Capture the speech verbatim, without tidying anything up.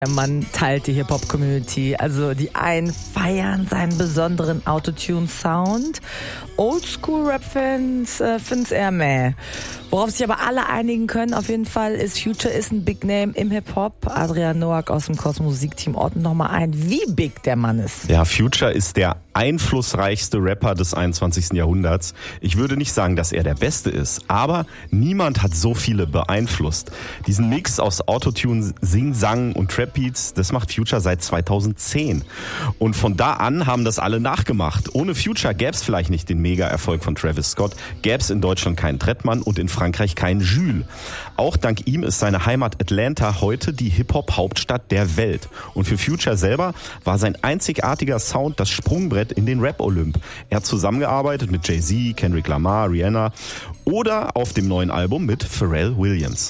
Der Mann teilt die Hip-Hop-Community. Also die einen feiern seinen besonderen Autotune-Sound. Oldschool-Rap-Fans äh, finden es eher meh. Worauf sich aber alle einigen können, auf jeden Fall, ist Future ist ein Big Name im Hip-Hop. Adrian Noack aus dem Cosmo Musikteam ordnet nochmal ein, wie big der Mann ist. Ja, Future ist der einflussreichste Rapper des einundzwanzigsten Jahrhunderts. Ich würde nicht sagen, dass er der Beste ist, aber niemand hat so viele beeinflusst. Diesen Mix aus Autotune, Sing-Sang und Trap-Beats, das macht Future seit zweitausendzehn. Und von da an haben das alle nachgemacht. Ohne Future gäbe es vielleicht nicht den Mega-Erfolg von Travis Scott, gäbe es in Deutschland keinen Trettmann und in Frankreich keinen Jules. Auch dank ihm ist seine Heimat Atlanta heute die Hip-Hop-Hauptstadt der Welt. Und für Future selber war sein einzigartiger Sound das Sprungbrett in den Rap-Olymp. Er hat zusammengearbeitet mit Jay-Z, Kendrick Lamar, Rihanna oder auf dem neuen Album mit Pharrell Williams.